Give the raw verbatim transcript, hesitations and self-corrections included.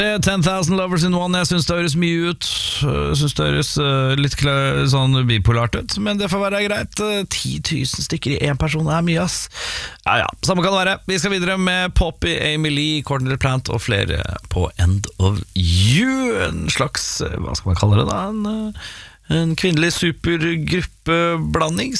ten thousand Lovers in One. Jeg synes det høres mye ut. Jeg synes det høres uh, litt klar, sånn bipolart ut, men det får være greit. ti tusen stykker i en person er mye, ass. Ja, ja, samme kan det være. Vi skal videre med Poppy, Amy Lee, Courtney Plant og flere på End of You. En slags, hva skal man kalle det da? En, en kvinnelig supergruppeblanding